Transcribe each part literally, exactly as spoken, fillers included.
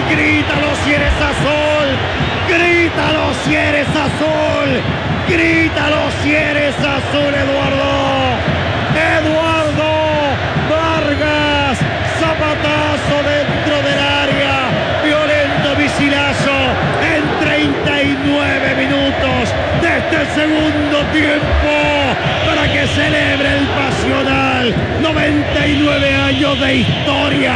Grítalo si eres azul, grítalo si eres azul, grítalo si eres azul, Eduardo. Eduardo Vargas, zapatazo dentro del área, violento misilazo en treinta y nueve minutos de este segundo tiempo para que celebre el Pasional. noventa y nueve años de historia,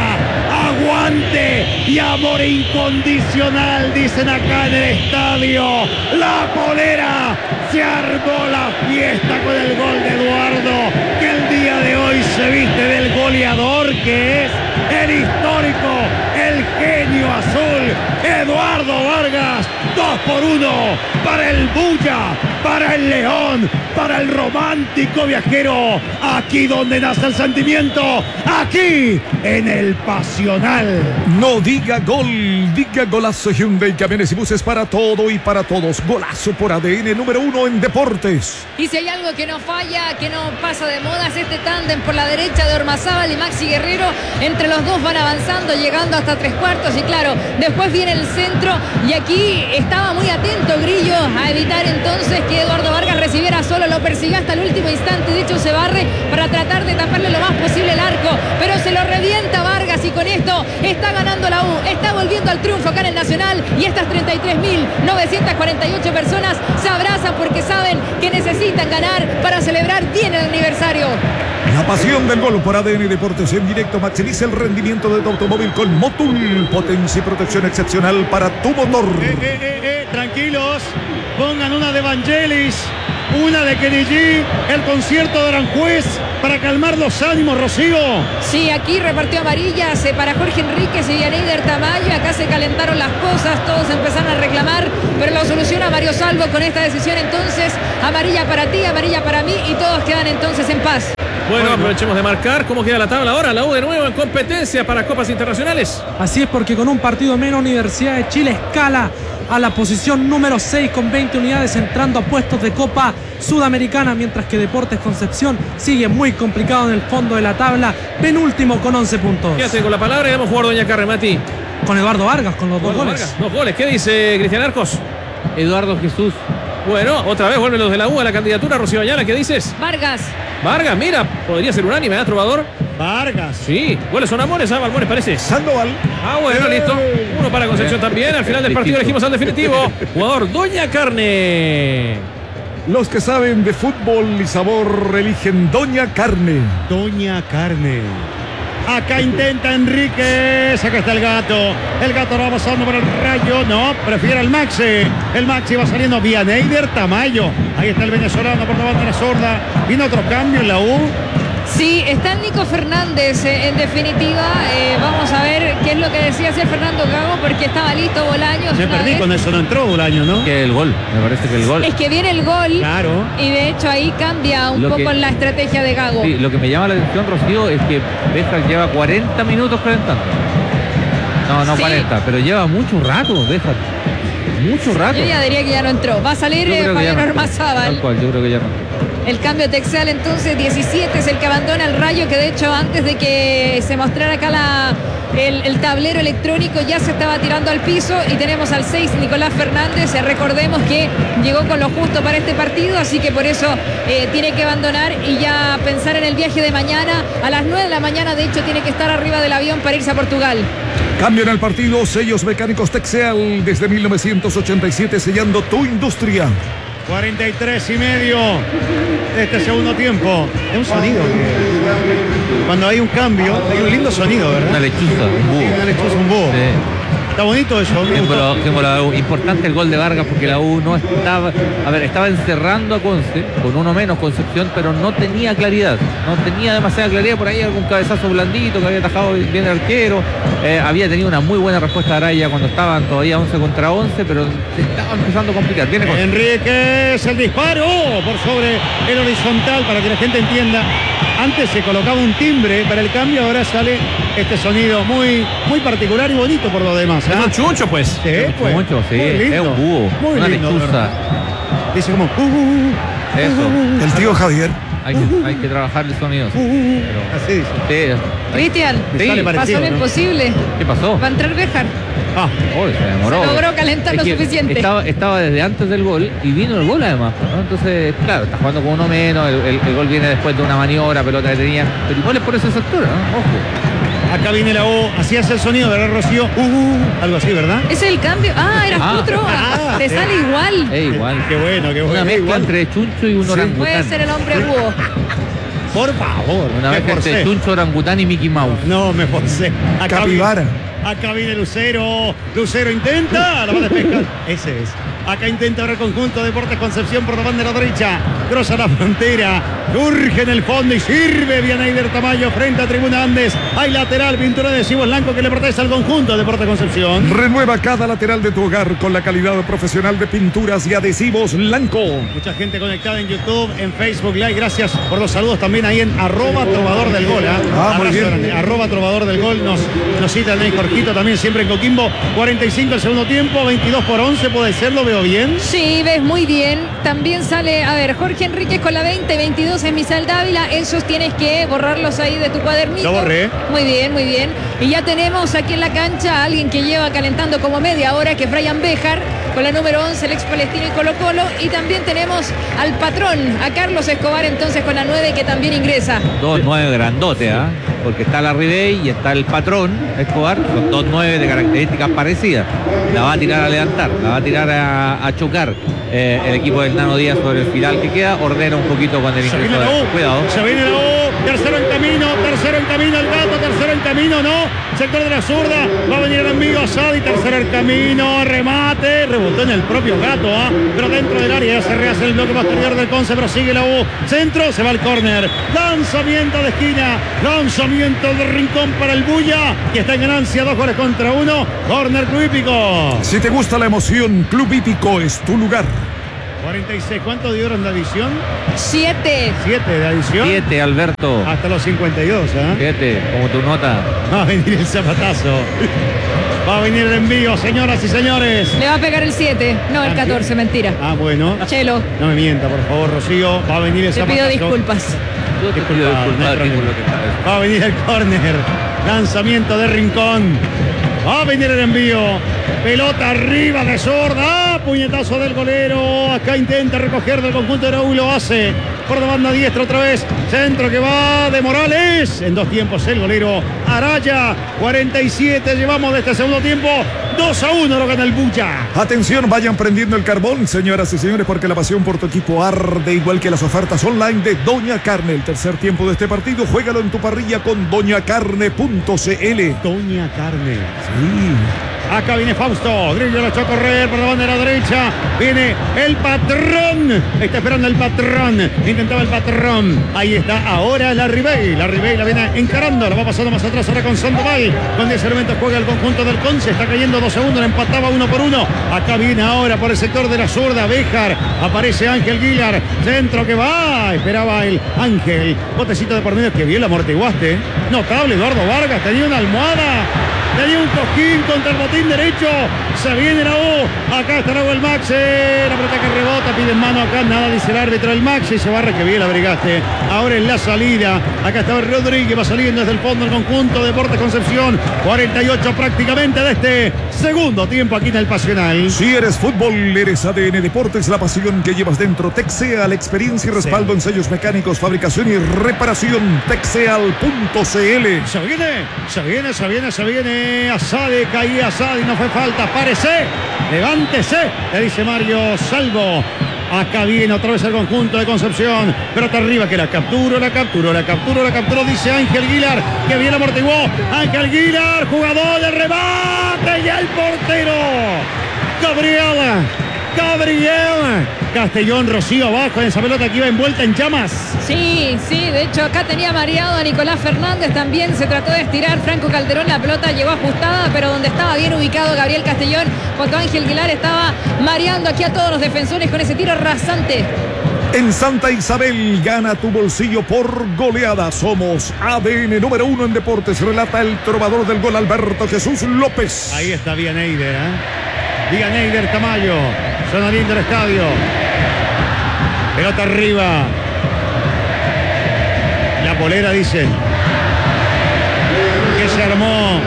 aguante y amor incondicional, dicen acá en el estadio. La Polera, se armó la fiesta con el gol de Eduardo, que el día de hoy se viste del goleador que es el histórico, el genio azul, Eduardo Vargas. Dos por uno para el Bulla, para el León, para el romántico viajero, aquí donde nace el sentimiento, aquí en el Pasional. No diga gol, diga golazo. Hyundai, camiones y buses para todo y para todos. Golazo por A D N, número uno en deportes. Y si hay algo que no falla, que no pasa de moda, es este tándem por la derecha de Ormazábal y Maxi Guerrero. Entre los dos van avanzando, llegando hasta tres cuartos. Y claro, después viene el centro. Y aquí estaba muy atento Grillo a evitar entonces que Eduardo Vargas recibiera solo. Lo persiguió hasta el último instante. De hecho, se barre para tratar de taparle lo más posible el arco. Pero se lo revienta Vargas y con esto está ganando la U. Está volviendo al triunfo acá en el Nacional. Y estas treinta y tres mil novecientas cuarenta y ocho personas se abrazan porque saben que necesitan ganar para celebrar bien el aniversario. La pasión del gol por A D N Deportes en directo. Maximiza el rendimiento de tu automóvil con Motul. Potencia y protección excepcional para tu motor. Eh, eh, eh, eh, tranquilos, pongan una de Vangelis, una de Kenny G, el concierto de Aranjuez para calmar los ánimos, Rocío. Sí, aquí repartió amarillas eh, para Jorge Enríquez y Vianeyder Tamayo. Acá se calentaron las cosas, todos empezaron a reclamar, pero lo soluciona Mario Salvo con esta decisión. Entonces, amarilla para ti, amarilla para mí y todos quedan entonces en paz. Bueno, aprovechemos de marcar cómo queda la tabla ahora. La U de nuevo en competencia para copas internacionales. Así es, porque con un partido menos Universidad de Chile escala a la posición número seis con veinte unidades, entrando a puestos de Copa Sudamericana, mientras que Deportes Concepción sigue muy complicado en el fondo de la tabla, penúltimo con once puntos. Quédate con la palabra y vamos a jugar Doña Carre, Mati. Con Eduardo Vargas, con los Eduardo dos goles. Vargas, dos goles. ¿Qué dice Cristian Arcos? Eduardo Jesús. Bueno, otra vez vuelven los de la U a la candidatura. Rocío Ayala, ¿qué dices? Vargas. Vargas, mira, podría ser unánime, ¿eh, Trovador? Vargas. Sí, goles son amores, ¿ah, Balbones parece? Sandoval. Ah, bueno, listo. Uno para Concepción también. Al final del partido elegimos al definitivo. Jugador Doña Carne. Los que saben de fútbol y sabor eligen Doña Carne. Doña Carne. Acá intenta Enríquez, acá está el gato. El gato va pasando por el Rayo. No, prefiere el Maxi. El Maxi va saliendo Vianeyder Tamayo. Ahí está el venezolano por la banda sorda. Vino otro cambio en la U. Sí, está el Nico Fernández, eh, en definitiva. Eh, vamos a ver qué es lo que decía hacer Fernando Gago, porque estaba listo Bolaños. Me perdí con eso, no entró Bolaños, ¿no? Que el gol, me parece que el gol. Es que viene el gol. Claro. Y de hecho ahí cambia un Lo poco que- la estrategia de Gago. Sí, lo que me llama la atención, Rocío, es que Béjar lleva cuarenta minutos calentando. No, no Sí. cuarenta, pero lleva mucho rato, Béjar. Mucho rato. Yo ya diría que ya no entró. Va a salir Yo eh, creo que ya Fabián no. Ormazábal. Tal cual, yo creo que ya no. El cambio Texal entonces, diecisiete es el que abandona el Rayo, que de hecho antes de que se mostrara acá la, el, el tablero electrónico ya se estaba tirando al piso, y tenemos al seis Nicolás Fernández. Eh, recordemos que llegó con lo justo para este partido, así que por eso eh, tiene que abandonar y ya pensar en el viaje de mañana. A las nueve de la mañana de hecho tiene que estar arriba del avión para irse a Portugal. Cambio en el partido, sellos mecánicos Texeal desde mil novecientos ochenta y siete, sellando tu industria. cuarenta y tres y medio de este segundo tiempo. Es un sonido que cuando hay un cambio, hay un lindo sonido, ¿verdad? Una lechuza, un búho. Una lechuza, un búho. Sí. Está bonito eso. me Tiempo gustó. la- tiempo la U. Importante el gol de Vargas porque la U no estaba, a ver, estaba encerrando a Conce con uno menos Concepción, pero no tenía claridad, no tenía demasiada claridad. Por ahí algún cabezazo blandito que había atajado bien el arquero. Eh, había tenido una muy buena respuesta de Araya cuando estaban todavía once contra once, pero se estaba empezando a complicar. Viene Conce. Enríquez, el disparo por sobre el horizontal, para que la gente entienda. Antes se colocaba un timbre para el cambio, ahora sale este sonido muy, muy particular y bonito por lo demás. Es ¿ah? un chuncho, pues. Sí, pues. Mucho, sí, Muy lindo, es un búho, muy una lindo, lechuza. Dice como... Uh, uh, uh, Eso. uh, uh, El tío Javier. Hay que, hay que trabajar el sonido. Sí. Pero, Así dice. sí, Cristian, Sí. Sale pasó parecido, lo ¿no? imposible. ¿Qué pasó? Va a entrar Béjar. Ah, Uy, se demoró. Se logró calentar lo que suficiente. Estaba, estaba desde antes del gol y vino el gol además, ¿no? Entonces, claro, está jugando con uno menos, el, el- el gol viene después de una maniobra, pelota que tenía, pero igual es por esa sector, ¿no? Ojo. acá viene la U. Así hace el sonido, ¿verdad, Rocío? Uh, uh, algo así, ¿verdad? Es el cambio. Ah, eras Ah. otro. Ah, Te sí. sale igual. Es igual. Qué bueno, qué bueno. Una mezcla igual. entre chuncho y un orangután. Puede ser el hombre búho. Por favor. Una me mezcla entre forcé. chuncho, orangután y Mickey Mouse. No, me forcé. Acá Capibara. viene- Acá viene Lucero. Lucero intenta. La va a despejar. Ese es. Acá intenta ahora el conjunto Deportes Concepción por la banda de la derecha. Cruza la frontera. Urge en el fondo y sirve Vianeyder Tamayo frente a Tribuna Andes. Hay lateral, pintura de adhesivos blanco que le protege al conjunto Deportes Concepción. Renueva cada lateral de tu hogar con la calidad profesional de pinturas y adhesivos Blanco. Mucha gente conectada en YouTube, en Facebook Live. Gracias por los saludos también ahí en arroba trovador del gol. ¿eh? Ah, muy Abrazo bien. grande. Arroba trovador del gol. Nos, nos citan ahí Jorgito también siempre en Coquimbo. cuarenta y cinco el segundo tiempo, veintidós por once. Puede ser, lo veo bien. Sí, ves muy bien. También sale, a ver, Jorge Enríquez con la veinte, veintidós es Misael Dávila. Esos tienes que borrarlos ahí de tu cuadernito. Lo borré. Muy bien, muy bien. Y ya tenemos aquí en la cancha a alguien que lleva calentando como media hora, que es Brian Béjar, con la número once, el ex Palestino y Colo Colo. Y también tenemos al patrón, a Carlos Escobar, entonces con la nueve, que también ingresa. Dos nueve grandotes, ¿ah? Porque está la Ribey y está el patrón Escobar, son dos nueve de características parecidas. La va a tirar a levantar, la va a tirar a, a chocar eh, el equipo del Nano Díaz sobre el final que queda. Ordena un poquito con el Se ingreso viene la de... U. Cuidado. Se viene la U. Tercero en camino. Tercero en camino el gato. Tercero en camino, no. Sector de la zurda. Va a venir el amigo Asadi. Tercero en camino. Remate. Rebotó en el propio gato, ¿ah? Pero dentro del área ya se rehace el bloque posterior del Conce. Pero sigue la U. Centro. Se va al córner. Lanzamiento de esquina. Lanzamiento de rincón para el Bulla. Y está en ganancia. Dos goles contra uno. Córner Club Hípico. Si te gusta la emoción, Club Hípico es tu lugar. cuarenta y seis. ¿Cuánto dieron de adición? Siete. siete de adición. Siete, Alberto. Hasta los cincuenta y dos, ¿ah? Siete, como tu nota. Va a venir el zapatazo. Va a venir el envío, señoras y señores. Le va a pegar el siete. No, el catorce, mentira. Ah, bueno. Chelo, No me mienta, por favor, Rocío. Va a venir el te zapatazo. pido disculpas. Yo te pido Disculpa, disculpas no hay a ti por problema. lo que sabes. Va a venir el córner. Lanzamiento de Rincón. Va a venir el envío. Pelota arriba de zurda. Puñetazo del golero. Acá intenta recoger del conjunto de Raúl. Lo hace por la banda diestra otra vez. Centro que va de Morales. En dos tiempos el golero Araya. cuarenta y siete llevamos de este segundo tiempo. dos a uno lo gana el Bulla. Atención, vayan prendiendo el carbón, señoras y señores, porque la pasión por tu equipo arde igual que las ofertas online de Doña Carne. El tercer tiempo de este partido, juégalo en tu parrilla con doña carne punto c l. Doña Carne. Sí. Acá viene Fausto. Grillo lo echó a correr por la banda de la derecha. Viene el patrón. Está esperando el patrón. Intentaba el patrón. Ahí está ahora la Ribey. La Ribey la viene encarando. La va pasando más atrás ahora con Sandoval. Con diez elementos juega el conjunto del Conce. Está cayendo dos segundos. La empataba uno por uno. Acá viene ahora por el sector de la zurda. Béjar. Aparece Ángel Guilar. Centro que va. Esperaba el Ángel. Botecito de por medio que bien la amortiguaste. Notable Eduardo Vargas. Tenía una almohada. Tenía un cojín contra el botín derecho. Se viene la U. Acá está la U el Maxi. La pelota que rebota. Pide en mano acá. Nada dice el árbitro. El Maxi se barra que bien la brigaste. Ahora en la salida. Acá estaba el Rodríguez. Va saliendo desde el fondo el conjunto Deportes Concepción. cuarenta y ocho prácticamente de este segundo tiempo aquí en el Pasional. Si eres fútbol, eres A D N Deportes, la pasión que llevas dentro. Texea, la experiencia y respaldo en sellos mecánicos, fabricación y reparación. Texeal punto c l. Se viene, se viene, se viene, se viene. Asadi, caía Asadi, no fue falta. Párese, levántese, le dice Mario Salvo. Acá viene otra vez el conjunto de Concepción. Pero está arriba que la capturo, la capturo, la capturo, la capturo. Dice Ángel Guilar, que bien amortiguó. Ángel Guilar, jugador de remate y el portero. Gabriela. Gabriel Castellón, Rocío abajo en esa pelota que iba envuelta en llamas. Sí, sí, de hecho acá tenía mareado a Nicolás Fernández, también se trató de estirar Franco Calderón, la pelota llegó ajustada, pero donde estaba bien ubicado Gabriel Castellón, cuando Ángel Guilar estaba mareando aquí a todos los defensores con ese tiro rasante. En Santa Isabel, gana tu bolsillo por goleada. Somos A D N número uno en deportes, relata el trovador del gol Alberto Jesús López. Ahí está Vianeyder, ¿eh? Vianeyder Tamayo. Suena lindo el estadio. Pelota arriba. polera, dicen. Que se armó.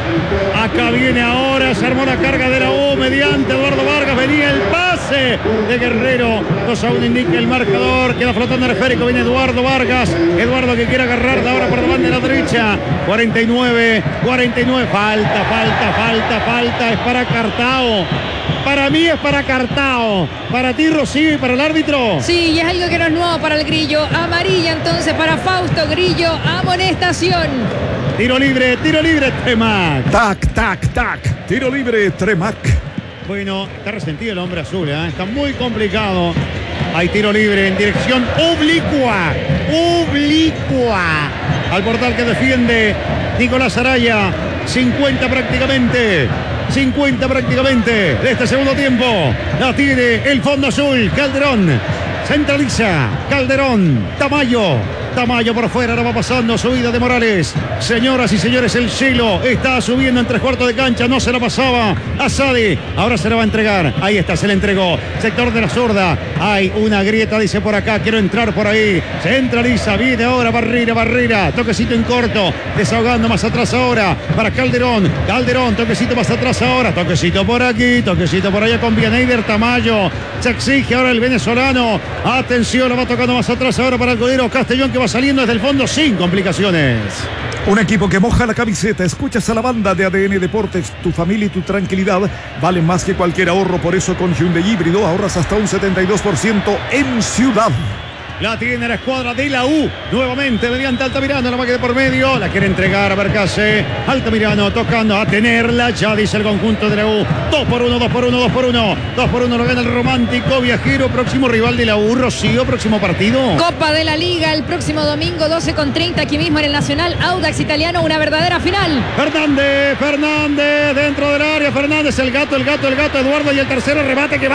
Acá viene ahora, se armó la carga de la U mediante Eduardo Vargas, venía el pase de Guerrero, dos a uno indica el marcador, queda flotando el esférico, viene Eduardo Vargas, Eduardo que quiere agarrarla ahora por la banda de la derecha, cuarenta y nueve, cuarenta y nueve, falta, falta, falta, falta, es para Cartao. Para mí es para Cartao, para ti Rocío y para el árbitro. Sí, y es algo que no es nuevo para el Grillo. Amarilla entonces para Fausto Grillo, amonestación. Tiro libre, tiro libre, Tremac. Tac, tac, tac. Tiro libre, Tremac. Bueno, está resentido el hombre azul, ¿eh? Está muy complicado. Hay tiro libre en dirección oblicua, oblicua. Al portal que defiende Nicolás Araya. cincuenta prácticamente. cincuenta prácticamente de este segundo tiempo. La tiene el fondo azul. Calderón. Centraliza. Calderón. Tamayo. Tamayo por fuera, ahora va pasando, subida de Morales. Señoras y señores, el cielo está subiendo en tres cuartos de cancha, no se la pasaba a Sadi, ahora se la va a entregar. Ahí está, se la entregó. Sector de la zurda, hay una grieta, dice por acá, quiero entrar por ahí. Centraliza, viene ahora Barrera, Barrera, toquecito en corto, desahogando más atrás ahora para Calderón. Calderón, toquecito más atrás ahora, toquecito por aquí, toquecito por allá con Bianeider. Tamayo, se exige ahora el venezolano. Atención, lo va tocando más atrás ahora para el golero Castellón, que va saliendo desde el fondo sin complicaciones. Un equipo que moja la camiseta. Escuchas a la banda de A D N Deportes. Tu familia y tu tranquilidad valen más que cualquier ahorro. Por eso con Hyundai Híbrido ahorras hasta un setenta y dos por ciento en ciudad. La tiene la escuadra de la U. Nuevamente mediante Altamirano, la máquina de por medio. La quiere entregar a Bercase. Altamirano tocando a tenerla. Ya dice el conjunto de la U. dos por uno, dos por uno, dos por uno. dos por uno lo gana el romántico viajero. Próximo rival de la U. Rocío, próximo partido. Copa de la Liga el próximo domingo, doce con treinta, aquí mismo en el Nacional. Audax Italiano, una verdadera final. Fernández, Fernández, dentro del área. Fernández, el gato, el gato, el gato. Eduardo y el tercero remate que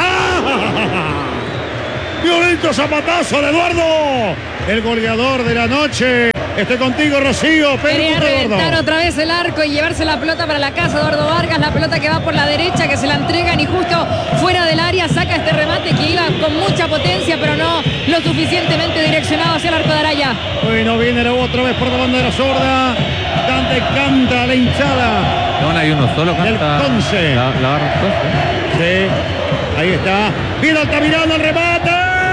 va. Violento zapatazo de Eduardo, el goleador de la noche. Estoy contigo, Rocío. Quería reventar otra vez el arco y llevarse la pelota para la casa. Eduardo Vargas, la pelota que va por la derecha, que se la entregan y justo fuera del área saca este remate que iba con mucha potencia, pero no lo suficientemente direccionado hacia el arco de Araya. Bueno, viene la otra vez por la banda de la sorda. Canta y canta la hinchada. No, no hay uno solo, canta el Conce. La, la barra Conce. Sí, ahí está. Viene Altamirano el remate.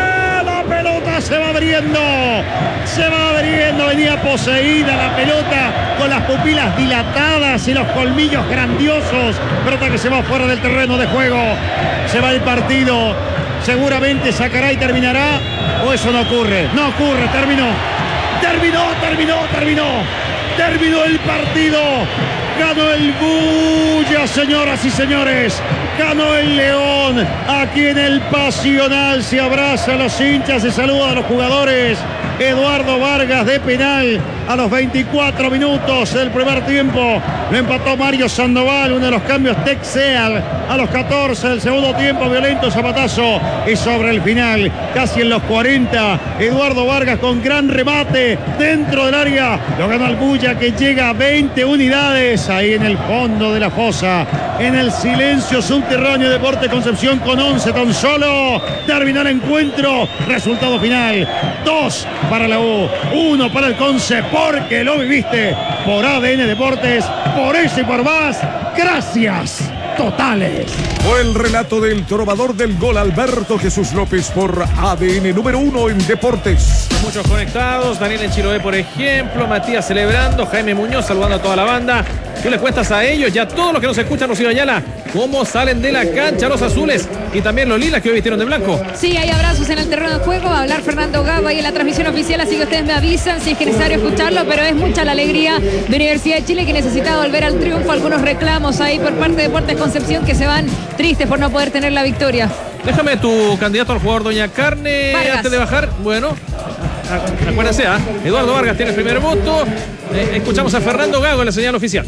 La pelota se va abriendo, se va abriendo, venía poseída la pelota con las pupilas dilatadas y los colmillos grandiosos. Pelota que se va fuera del terreno de juego, se va el partido, seguramente sacará y terminará, o eso no ocurre, no ocurre, terminó, terminó, terminó, terminó, terminó el partido. Ganó el Bulla, señoras y señores. Ganó el León. Aquí en el Pasional se abraza a los hinchas, se saluda a los jugadores. Eduardo Vargas de penal a los veinticuatro minutos del primer tiempo. Lo empató Mario Sandoval, uno de los cambios Texeal a los catorce del segundo tiempo. Violento zapatazo y sobre el final, casi en los cuarenta, Eduardo Vargas con gran remate dentro del área. Lo ganó el Bulla, que llega a veinte unidades ahí en el fondo de la fosa. En el silencio subterráneo de Deportes Concepción con once tan solo. Terminó el encuentro. Resultado final. dos para la U, uno para el Conce, porque lo viviste por A D N Deportes, por eso y por más. Gracias totales. Fue el relato del trovador del gol, Alberto Jesús López, por A D N número uno en Deportes. Muchos conectados, Daniel en Chiloé, por ejemplo, Matías celebrando, Jaime Muñoz saludando a toda la banda. ¿Qué les cuentas a ellos y a todos los que nos escuchan, Rocío Ayala? ¿Cómo salen de la cancha los azules y también los lilas que hoy vistieron de blanco? Sí, hay abrazos en el terreno de juego. Va a hablar Fernando Gaba y en la transmisión oficial, así que ustedes me avisan si es que es necesario escucharlo, pero es mucha la alegría de Universidad de Chile, que necesita volver al triunfo. Algunos reclamos ahí por parte de Deportes Concepción, que se van tristes por no poder tener la victoria. Déjame tu candidato al jugador Doña Carne Vargas. Antes de bajar. Bueno, acuérdense, ¿eh? Eduardo Vargas tiene el primer voto. Eh, escuchamos a Fernando Gago en la señal oficial.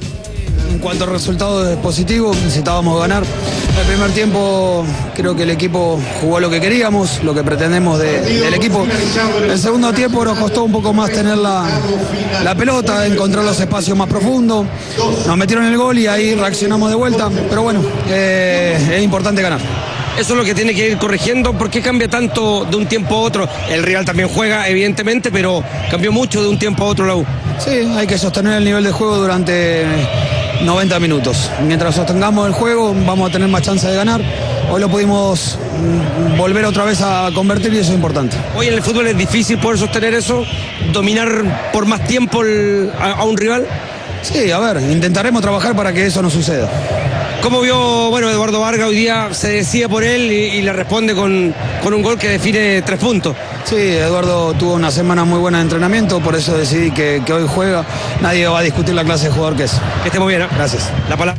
En cuanto al resultado positivo, necesitábamos ganar. El primer tiempo creo que el equipo jugó lo que queríamos, lo que pretendemos de, del equipo. El segundo tiempo nos costó un poco más tener la, la pelota, encontrar los espacios más profundos. Nos metieron el gol y ahí reaccionamos de vuelta. Pero bueno, eh, es importante ganar. Eso es lo que tiene que ir corrigiendo. ¿Por qué cambia tanto de un tiempo a otro? El rival también juega, evidentemente, pero cambió mucho de un tiempo a otro la U. Sí, hay que sostener el nivel de juego durante noventa minutos. Mientras sostengamos el juego, vamos a tener más chance de ganar. Hoy lo pudimos volver otra vez a convertir y eso es importante. Hoy en el fútbol es difícil poder sostener eso, dominar por más tiempo el, a, a un rival. Sí, a ver, intentaremos trabajar para que eso no suceda. ¿Cómo vio, bueno, Eduardo Vargas hoy día? Se decide por él y, y le responde con, con un gol que define tres puntos. Sí, Eduardo tuvo una semana muy buena de entrenamiento, por eso decidí que, que hoy juega. Nadie va a discutir la clase de jugador que es. Que esté muy bien, ¿eh? Gracias. La palabra.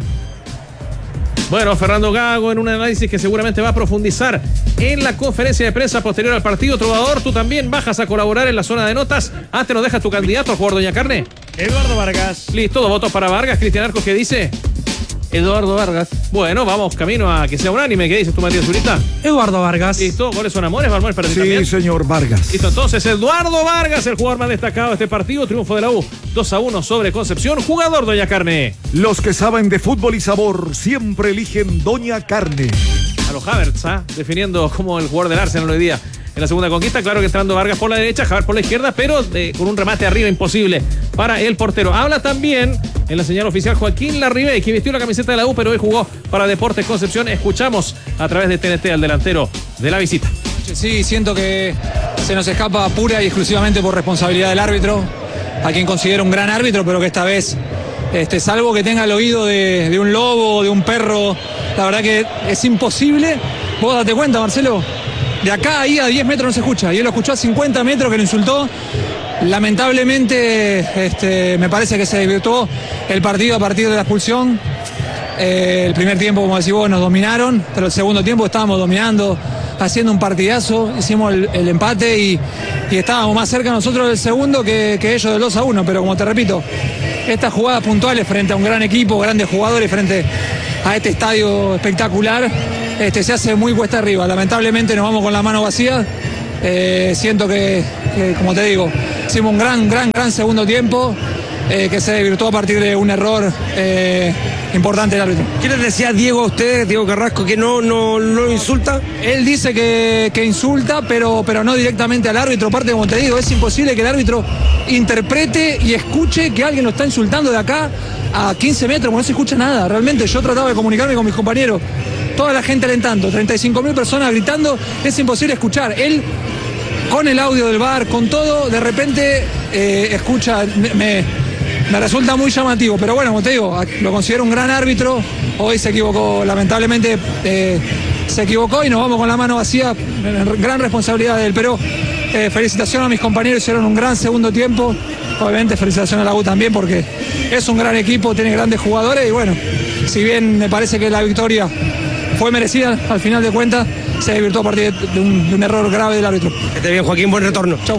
Bueno, Fernando Gago en un análisis que seguramente va a profundizar en la conferencia de prensa posterior al partido. Trovador, tú también bajas a colaborar en la zona de notas. Antes nos dejas tu candidato a jugador Doña Carne. Eduardo Vargas. Listo, dos votos para Vargas. Cristian Arcos, ¿qué dice? Eduardo Vargas. Bueno, vamos camino a que sea unánime. ¿Qué dices tú, Matías Zurita? Eduardo Vargas. Listo, goles son amores, Valmor, para ti Sí, también. señor Vargas. Listo, entonces Eduardo Vargas, el jugador más destacado de este partido. Triunfo de la U, dos a uno sobre Concepción. Jugador Doña Carne. Los que saben de fútbol y sabor siempre eligen Doña Carne. A los Havertz, ¿ah? Definiendo como el jugador del Arsenal hoy día. En la segunda conquista, claro que entrando Vargas por la derecha, Havertz por la izquierda, pero de, con un remate arriba imposible para el portero. Habla también en la señal oficial Joaquín Larribey, que vistió la camiseta de la U, pero hoy jugó para Deportes Concepción. Escuchamos a través de T N T al delantero de la visita. Sí, siento que se nos escapa pura y exclusivamente por responsabilidad del árbitro, a quien considero un gran árbitro, pero que esta vez, este, salvo que tenga el oído de, de un lobo o de un perro, la verdad que es imposible. Vos date cuenta, Marcelo, de acá ahí a diez metros no se escucha, y él lo escuchó a cincuenta metros, que lo insultó. Lamentablemente, este, me parece que se desvirtuó el partido a partir de la expulsión. Eh, el primer tiempo, como decís vos, nos dominaron, pero el segundo tiempo estábamos dominando, haciendo un partidazo, hicimos el, el empate y, y estábamos más cerca nosotros del segundo que, que ellos del dos a uno, pero como te repito, estas jugadas puntuales frente a un gran equipo, grandes jugadores, frente a este estadio espectacular, este, se hace muy cuesta arriba. Lamentablemente nos vamos con la mano vacía. Eh, siento que, que, como te digo, hicimos un gran, gran, gran segundo tiempo, eh, que se desvirtuó a partir de un error eh, importante del árbitro. ¿Qué les decía Diego a ustedes, Diego Carrasco, que no, no, no insulta? Él dice que, que insulta, pero, pero no directamente al árbitro. Aparte, como te digo, es imposible que el árbitro interprete y escuche que alguien lo está insultando de acá a quince metros, porque no se escucha nada. Realmente yo trataba de comunicarme con mis compañeros, toda la gente alentando, treinta y cinco mil personas gritando, es imposible escuchar. Él, con el audio del V A R, con todo, de repente eh, escucha, me, me resulta muy llamativo, pero bueno, como te digo, lo considero un gran árbitro. Hoy se equivocó, lamentablemente eh, se equivocó y nos vamos con la mano vacía, gran responsabilidad de él, pero eh, felicitaciones a mis compañeros, hicieron un gran segundo tiempo. Obviamente felicitaciones a la U también, porque es un gran equipo, tiene grandes jugadores y bueno, si bien me parece que la victoria fue merecida, al final de cuentas se desvirtuó a partir de un, de un error grave del árbitro. Que esté bien, Joaquín, buen retorno. Chau.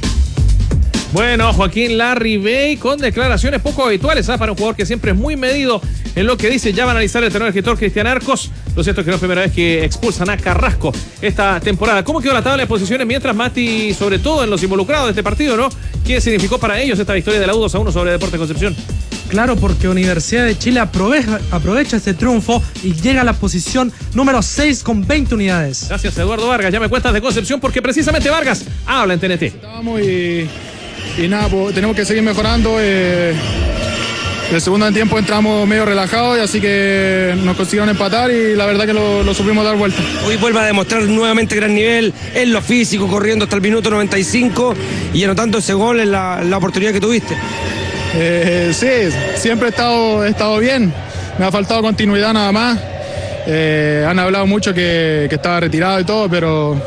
Bueno, Joaquín Larribey con declaraciones poco habituales, ¿eh? Para un jugador que siempre es muy medido en lo que dice. Ya va a analizar el tenor escritor Cristian Arcos. Lo cierto es que no es la primera vez que expulsan a Carrasco esta temporada. ¿Cómo quedó la tabla de posiciones mientras, Mati, sobre todo en los involucrados de este partido, ¿no? ¿Qué significó para ellos esta victoria de la U dos a uno sobre Deportes Concepción? Claro, porque Universidad de Chile aprovecha, aprovecha este triunfo y llega a la posición número seis con veinte unidades. Gracias, Eduardo Vargas. Ya me cuentas de Concepción, porque precisamente Vargas habla en T N T. Estamos y, y nada, pues, tenemos que seguir mejorando. Eh, el segundo tiempo entramos medio relajados, y así que nos consiguieron empatar y la verdad que lo, lo supimos dar vuelta. Hoy vuelve a demostrar nuevamente gran nivel en lo físico, corriendo hasta el minuto noventa y cinco y anotando ese gol en la, la oportunidad que tuviste. Eh, sí, siempre he estado, he estado bien, me ha faltado continuidad nada más. Eh, han hablado mucho que, que estaba retirado y todo, pero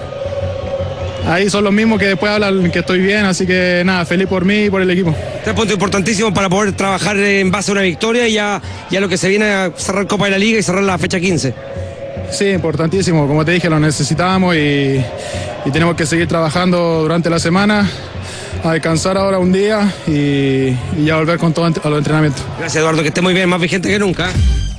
ahí son los mismos que después hablan que estoy bien, así que nada, feliz por mí y por el equipo. Tres puntos importantísimos para poder trabajar en base a una victoria y ya, ya lo que se viene a cerrar Copa de la Liga y cerrar la fecha quince. Sí, importantísimo, como te dije, lo necesitamos y, y tenemos que seguir trabajando durante la semana, a descansar ahora un día y, y ya volver con todo a los entrenamientos. Gracias, Eduardo, que esté muy bien, más vigente que nunca.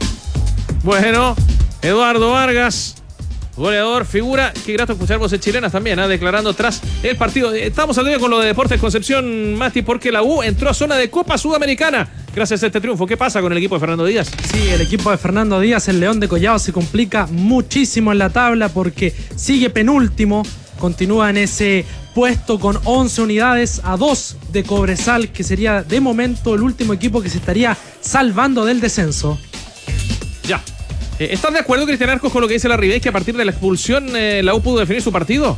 Bueno, Eduardo Vargas, goleador, figura. Qué grato escuchar voces chilenas también, ¿eh? Declarando tras el partido. Estamos al día con lo de Deportes Concepción, Mati, porque la U entró a zona de Copa Sudamericana gracias a este triunfo. ¿Qué pasa con el equipo de Fernando Díaz? Sí, el equipo de Fernando Díaz, el León de Collado, se complica muchísimo en la tabla porque sigue penúltimo, continúa en ese puesto con once unidades a dos de Cobresal, que sería de momento el último equipo que se estaría salvando del descenso. Ya. Eh, ¿Estás de acuerdo, Cristian Arcos, con lo que dice la Ribey, que a partir de la expulsión eh, la U pudo definir su partido?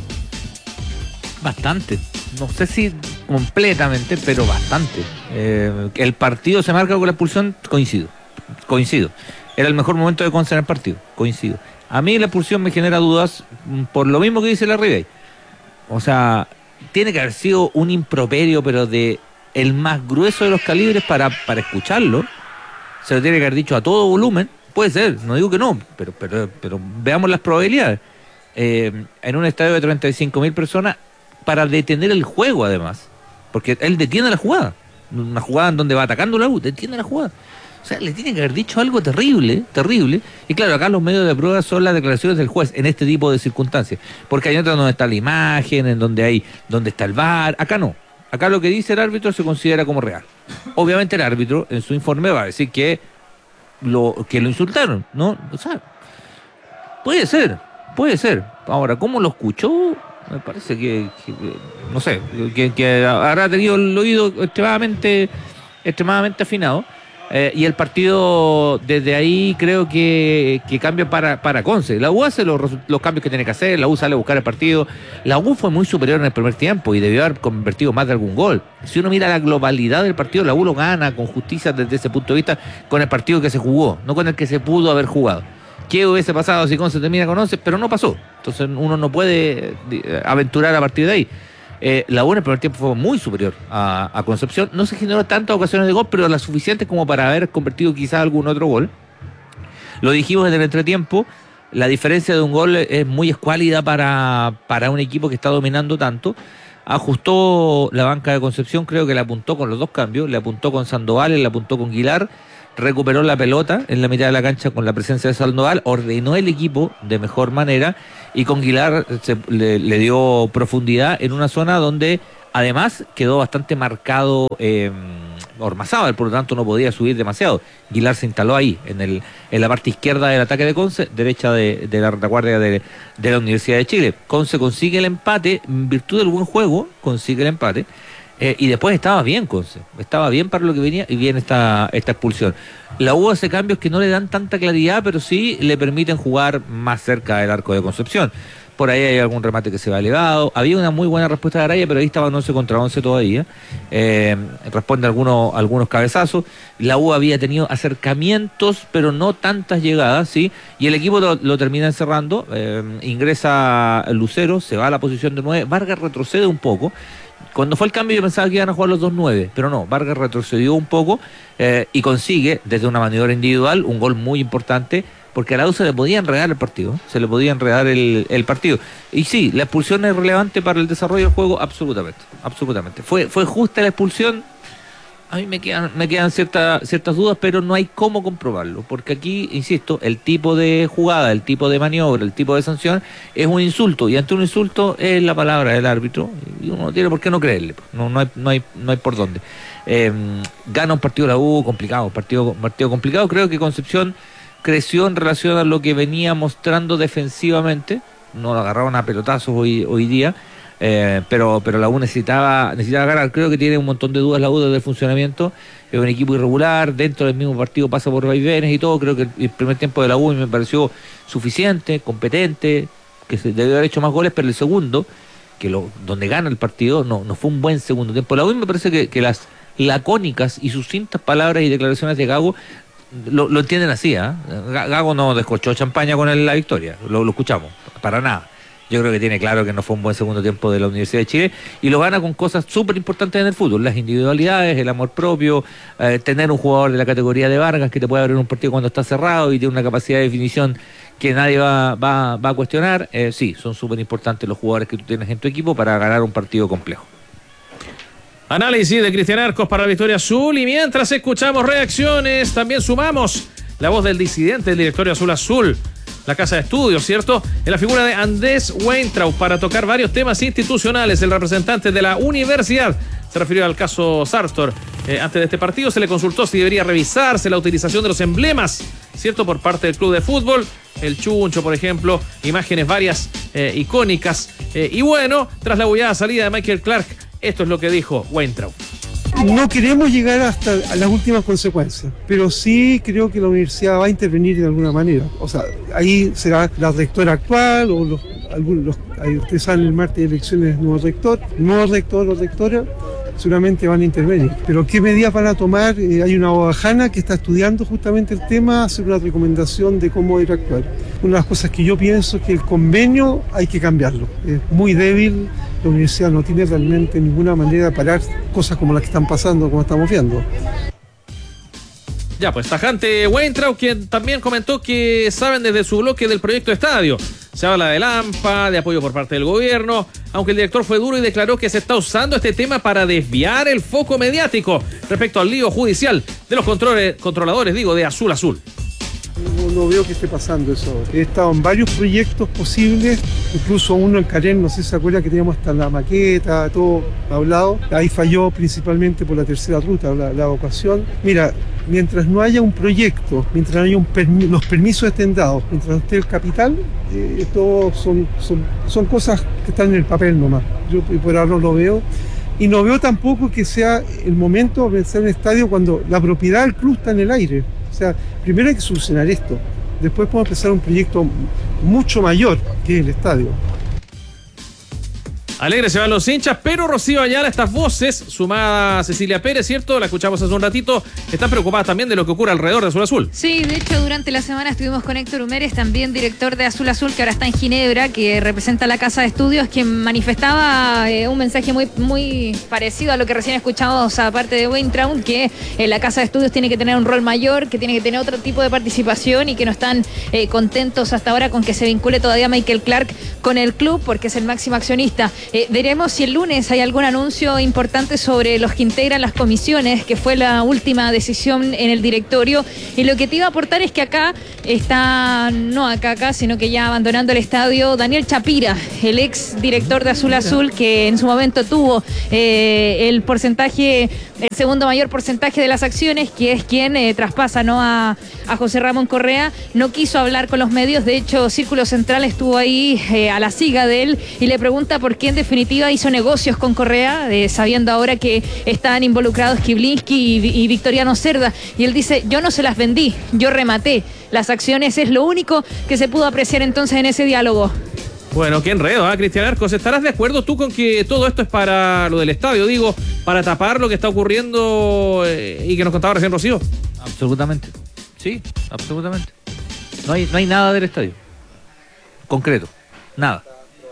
Bastante. No sé si completamente, pero bastante. Eh, el partido se marca con la expulsión, coincido. Coincido. Era el mejor momento de Conce en el partido. Coincido. A mí la expulsión me genera dudas por lo mismo que dice la Ribey. O sea, tiene que haber sido un improperio, pero de el más grueso de los calibres para, para escucharlo. Se lo tiene que haber dicho a todo volumen. Puede ser, no digo que no, pero, pero, pero veamos las probabilidades. Eh, en un estadio de treinta y cinco mil personas, para detener el juego además, porque él detiene la jugada, una jugada en donde va atacando la U, detiene la jugada. O sea, le tiene que haber dicho algo terrible, terrible. Y claro, acá los medios de prueba son las declaraciones del juez en este tipo de circunstancias, porque hay otras donde está la imagen, en donde hay, donde está el V A R. Acá no. Acá lo que dice el árbitro se considera como real. Obviamente el árbitro en su informe va a decir que lo, que lo insultaron, ¿no? O sea, puede ser, puede ser. Ahora, ¿cómo lo escuchó? Me parece que, que no sé, que, que habrá tenido el oído extremadamente, extremadamente afinado. Eh, y el partido desde ahí creo que, que cambia para, para Conce. La U hace los, los cambios que tiene que hacer, la U sale a buscar el partido. La U fue muy superior en el primer tiempo y debió haber convertido más de algún gol. Si uno mira la globalidad del partido, la U lo gana con justicia desde ese punto de vista con el partido que se jugó, no con el que se pudo haber jugado. ¿Qué hubiese pasado si Conce termina con once? Pero no pasó. Entonces uno no puede aventurar a partir de ahí. Eh, la U en el primer tiempo fue muy superior a, a Concepción. No se generó tantas ocasiones de gol, pero las suficientes como para haber convertido quizás algún otro gol. Lo dijimos en el entretiempo, la diferencia de un gol es muy escuálida para, para un equipo que está dominando tanto. Ajustó la banca de Concepción, creo que le apuntó con los dos cambios, le apuntó con Sandoval, le apuntó con Guilar, recuperó la pelota en la mitad de la cancha con la presencia de Sandoval, ordenó el equipo de mejor manera y con Guilar se, le, le dio profundidad en una zona donde además quedó bastante marcado eh, Ormazábal, por lo tanto no podía subir demasiado. Guilar se instaló ahí, en, el, en la parte izquierda del ataque de Conce, derecha de, de la retaguardia de, de la Universidad de Chile. Conce consigue el empate, en virtud del buen juego, consigue el empate. Eh, y después estaba bien Conce, estaba bien para lo que venía y viene esta, esta expulsión. La U hace cambios que no le dan tanta claridad, pero sí le permiten jugar más cerca del arco de Concepción. Por ahí hay algún remate que se va elevado. Había una muy buena respuesta de Araya, pero ahí estaban once contra once todavía. Eh, responde algunos, algunos cabezazos. La U había tenido acercamientos, pero no tantas llegadas, ¿sí? Y el equipo lo, lo termina encerrando. Eh, ingresa Lucero, se va a la posición de nueve. Vargas retrocede un poco. Cuando fue el cambio yo pensaba que iban a jugar los dos nueve, pero no, Vargas retrocedió un poco eh, y consigue, desde una maniobra individual, un gol muy importante, porque a la U se le podía enredar el partido, se le podía enredar el, el partido. Y sí, la expulsión es relevante para el desarrollo del juego, absolutamente, absolutamente. Fue, fue justa la expulsión. A mí me quedan, me quedan cierta, ciertas dudas, pero no hay cómo comprobarlo, porque aquí, insisto, el tipo de jugada, el tipo de maniobra, el tipo de sanción es un insulto, y ante un insulto es la palabra del árbitro, y uno no tiene por qué no creerle, no, no, hay, no, hay, no hay por dónde. Eh, gana un partido la U complicado, partido, partido complicado, creo que Concepción creció en relación a lo que venía mostrando defensivamente, no lo agarraron a pelotazos hoy, hoy día, Eh, pero pero la U necesitaba necesitaba ganar. Creo que tiene un montón de dudas la U desde el funcionamiento. Es un equipo irregular, dentro del mismo partido pasa por vaivenes y todo. Creo que el primer tiempo de la U me pareció suficiente, competente, que se debió haber hecho más goles, pero el segundo, que lo donde gana el partido, no no fue un buen segundo tiempo. La U me parece que, que las lacónicas y sucintas palabras y declaraciones de Gago lo, lo entienden así, ¿eh? Gago no descorchó champaña con el, la victoria, lo, lo escuchamos, para nada. Yo creo que tiene claro que no fue un buen segundo tiempo de la Universidad de Chile y lo gana con cosas súper importantes en el fútbol, las individualidades, el amor propio, eh, tener un jugador de la categoría de Vargas que te puede abrir un partido cuando está cerrado y tiene una capacidad de definición que nadie va, va, va a cuestionar. Eh, sí, son súper importantes los jugadores que tú tienes en tu equipo para ganar un partido complejo. Análisis de Cristian Arcos para la Victoria Azul, y mientras escuchamos reacciones, también sumamos la voz del disidente del Directorio Azul Azul, la casa de estudios, ¿cierto? En la figura de Andrés Weintraub para tocar varios temas institucionales. El representante de la Universidad se refirió al caso Sartor. Eh, antes de este partido se le consultó si debería revisarse la utilización de los emblemas, ¿cierto?, por parte del club de fútbol. El chuncho, por ejemplo, imágenes varias eh, icónicas. Eh, y bueno, tras la bullada salida de Michael Clark, esto es lo que dijo Weintraub. No queremos llegar hasta las últimas consecuencias, pero sí creo que la universidad va a intervenir de alguna manera. O sea, ahí será la rectora actual o los, algunos, los, ahí ustedes saben, el martes de elecciones nuevo rector, nuevo rector o rectora, seguramente van a intervenir. Pero ¿qué medidas van a tomar? Eh, hay una abogada que está estudiando justamente el tema, hacer una recomendación de cómo ir a actuar. Una de las cosas que yo pienso es que el convenio hay que cambiarlo. Es muy débil, la universidad no tiene realmente ninguna manera de parar cosas como las que están pasando, como estamos viendo. Ya, pues tajante Weintraub, quien también comentó que saben desde su bloque del proyecto estadio. Se habla de Lampa, de apoyo por parte del gobierno, aunque el director fue duro y declaró que se está usando este tema para desviar el foco mediático respecto al lío judicial de los controles, controladores, digo, de Azul Azul. No, no veo que esté pasando eso. He estado en varios proyectos posibles, incluso uno en Carén, no sé si se acuerda que teníamos hasta la maqueta, todo hablado. Ahí falló principalmente por la tercera ruta, la, la evacuación. Mira, mientras no haya un proyecto, mientras no haya un permi los permisos estén dados, mientras no esté el capital, eh, todo son, son, son cosas que están en el papel nomás. Yo por ahora no lo veo. Y no veo tampoco que sea el momento de pensar en un estadio cuando la propiedad del club está en el aire. O sea, primero hay que solucionar esto, después podemos empezar un proyecto mucho mayor que el estadio. Alegre se van los hinchas, pero Rocío Ayala, estas voces, sumada a Cecilia Pérez, ¿cierto? La escuchamos hace un ratito, están preocupadas también de lo que ocurre alrededor de Azul Azul. Sí, de hecho, durante la semana estuvimos con Héctor Humérez, también director de Azul Azul, que ahora está en Ginebra, que representa la Casa de Estudios, quien manifestaba eh, un mensaje muy, muy parecido a lo que recién escuchamos, aparte de Weintraub, que eh, la Casa de Estudios tiene que tener un rol mayor, que tiene que tener otro tipo de participación y que no están eh, contentos hasta ahora con que se vincule todavía Michael Clark con el club, porque es el máximo accionista. Eh, veremos si el lunes hay algún anuncio importante sobre los que integran las comisiones, que fue la última decisión en el directorio. Y lo que te iba a aportar es que acá está, no acá, acá, sino que ya abandonando el estadio, Daniel Chapira, el ex director de Azul Azul, que en su momento tuvo eh, el porcentaje, el segundo mayor porcentaje de las acciones, que es quien eh, traspasa, ¿no?, a, a José Ramón Correa. No quiso hablar con los medios, de hecho Círculo Central estuvo ahí eh, a la siga de él y le pregunta por qué en definitiva hizo negocios con Correa, eh, sabiendo ahora que están involucrados Kiblinski y, y Victoriano Cerda, y él dice: yo no se las vendí, yo rematé las acciones, es lo único que se pudo apreciar entonces en ese diálogo. Bueno, qué enredo, ¿eh, Cristian Arcos? ¿Estarás de acuerdo tú con que todo esto es para lo del estadio, digo, para tapar lo que está ocurriendo eh, y que nos contaba recién Rocío? Absolutamente, sí, absolutamente. No hay, no hay nada del estadio concreto, nada.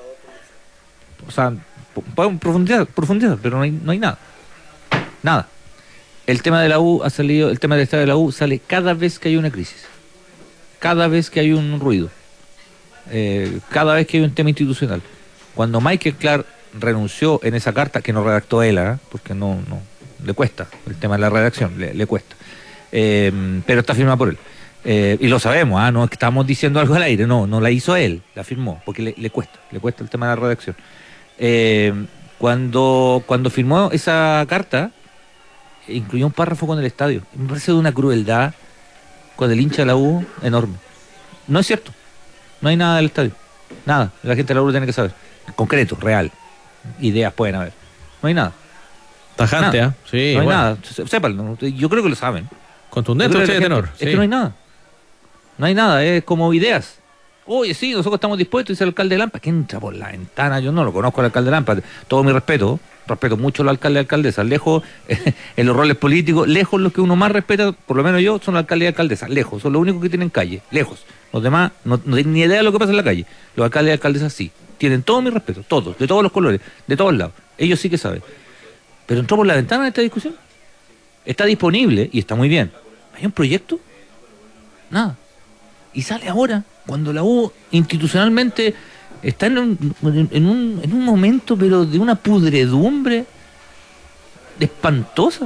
O sea, podemos profundizar, profundizar, pero no hay, no hay nada. Nada. El tema de la U ha salido, el tema del estadio de la U sale cada vez que hay una crisis. Cada vez que hay un ruido. Eh, cada vez que hay un tema institucional. Cuando Michael Clark renunció en esa carta, que no redactó él, ¿eh? porque no, no le cuesta, el tema de la redacción, le, le cuesta. Eh, pero está firmada por él. Eh, y lo sabemos, ¿eh? No es que estamos diciendo algo al aire, no, no la hizo él, la firmó, porque le, le cuesta, le cuesta el tema de la redacción. Eh, cuando, cuando firmó esa carta, incluyó un párrafo con el estadio. Me parece de una crueldad con el hincha de la U enorme. No es cierto, no hay nada del estadio, nada. La gente de la U lo tiene que saber, concreto, real. Ideas pueden haber, no hay nada. Tajante, ¿eh? Sí, no hay bueno. nada, sépanlo, yo creo que lo saben. Contundente usted, gente, tenor. Es sí. que no hay nada, no hay nada, es como ideas. Oye, sí, nosotros estamos dispuestos, dice el alcalde de Lampa, que entra por la ventana. Yo no lo conozco al alcalde de Lampa, todo mi respeto, respeto mucho al alcalde y alcaldesa, lejos en los roles políticos, lejos los que uno más respeta, por lo menos yo, son los alcaldes y alcaldesas, lejos, son los únicos que tienen calle, lejos. Los demás no, no tienen ni idea de lo que pasa en la calle. Los alcaldes y alcaldesas sí, tienen todo mi respeto, todos, de todos los colores, de todos lados, ellos sí que saben. Pero entró por la ventana esta discusión, está disponible y está muy bien. ¿Hay un proyecto? Nada. Y sale ahora, cuando la U institucionalmente está en un, en un, en un momento, pero de una pudredumbre espantosa.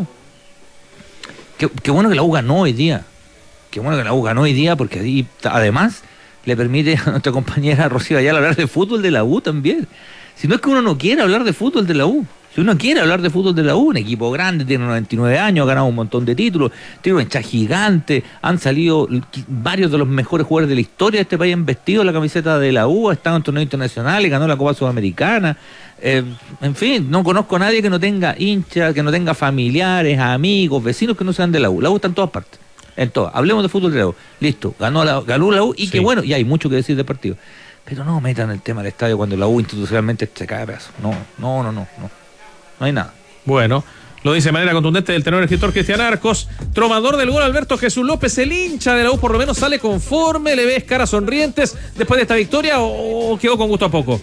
Qué, qué bueno que la U ganó hoy día. Qué bueno que la U ganó hoy día, porque ahí, además le permite a nuestra compañera Rocío Ayala hablar de fútbol de la U también. Si no es que uno no quiere hablar de fútbol de la U, Si uno quiere hablar de fútbol de la U, un equipo grande, tiene noventa y nueve años, ha ganado un montón de títulos, tiene una hinchada gigante, han salido varios de los mejores jugadores de la historia de este país, han vestido la camiseta de la U, están en torneos internacionales, ganó la Copa Sudamericana. Eh, en fin, no conozco a nadie que no tenga hinchas, que no tenga familiares, amigos, vecinos que no sean de la U. La U está en todas partes, en todas. Hablemos de fútbol de la U. Listo, ganó la, ganó la U y sí. Qué bueno, y hay mucho que decir del partido. Pero no metan el tema del estadio cuando la U institucionalmente se cae a pedazos. No, no, no, no, no. No hay nada. Bueno, lo dice de manera contundente el tenor escritor Cristian Arcos. Tromador del gol Alberto Jesús López, el hincha de la U por lo menos sale conforme, le ves caras sonrientes después de esta victoria o quedó con gusto a poco.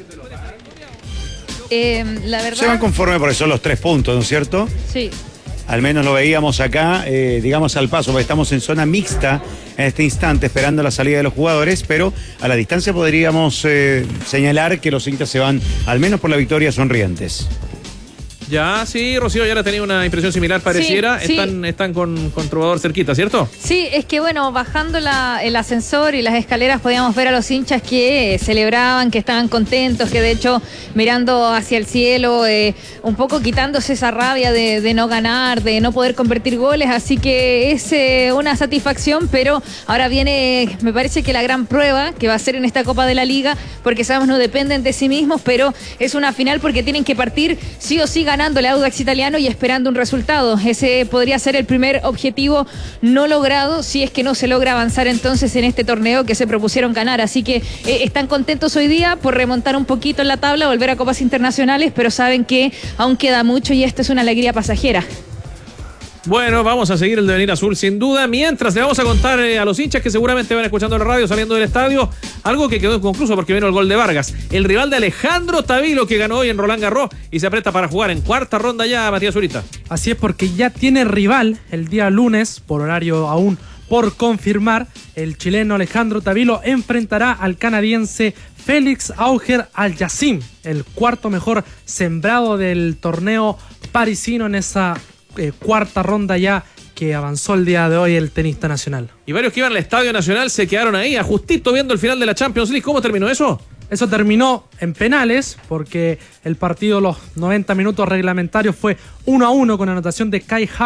Eh, la verdad... Se van conforme porque son los tres puntos, ¿no es cierto? Sí. Al menos lo veíamos acá, eh, digamos al paso, porque estamos en zona mixta en este instante, esperando la salida de los jugadores, pero a la distancia podríamos eh, señalar que los hinchas se van, al menos por la victoria, sonrientes. Ya, sí, Rocío, ya le tenía una impresión similar, pareciera. Sí, sí. Están, están con, con Trovador cerquita, ¿cierto? Sí, es que bueno, bajando la, el ascensor y las escaleras podíamos ver a los hinchas que eh, celebraban, que estaban contentos, que de hecho mirando hacia el cielo, eh, un poco quitándose esa rabia de, de no ganar, de no poder convertir goles, así que es eh, una satisfacción, pero ahora viene, me parece que la gran prueba que va a ser en esta Copa de la Liga, porque sabemos no dependen de sí mismos, pero es una final porque tienen que partir sí o sí ganando el Audax Italiano y esperando un resultado. Ese podría ser el primer objetivo no logrado si es que no se logra avanzar entonces en este torneo que se propusieron ganar. Así que eh, están contentos hoy día por remontar un poquito en la tabla, volver a copas internacionales, pero saben que aún queda mucho y esto es una alegría pasajera. Bueno, vamos a seguir el devenir azul sin duda. Mientras le vamos a contar eh, a los hinchas que seguramente van escuchando la radio saliendo del estadio, algo que quedó inconcluso porque vino el gol de Vargas. El rival de Alejandro Tavilo que ganó hoy en Roland Garros y se apresta para jugar en cuarta ronda ya, Matías Zurita. Así es, porque ya tiene rival el día lunes, por horario aún por confirmar. El chileno Alejandro Tavilo enfrentará al canadiense Félix Auger-Aliassime, el cuarto mejor sembrado del torneo parisino en esa Eh, cuarta ronda ya que avanzó el día de hoy el tenista nacional. Y varios que iban al Estadio Nacional se quedaron ahí, ajustito viendo el final de la Champions League. ¿Cómo terminó eso? Eso terminó en penales, porque el partido, los noventa minutos reglamentarios, fue uno a uno con anotación de Kai Havertz